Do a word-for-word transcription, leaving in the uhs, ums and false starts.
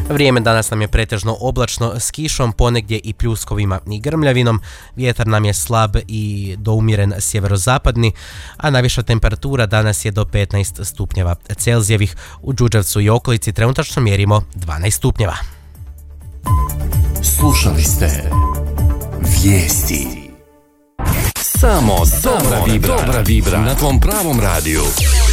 Vrijeme danas nam je pretežno oblačno s kišom, ponegdje i pljuskovima i grmljavinom. Vjetar nam je slab i do umjeren sjeverozapadni, a najviša temperatura danas je do petnaest stupnjeva Celzijevih. U Đurđevcu i okolici trenutačno mjerimo dvanaest stupnjeva. Slušali ste Vijesti. Samo dobra vibra, dobra vibra na tvom pravom radiju.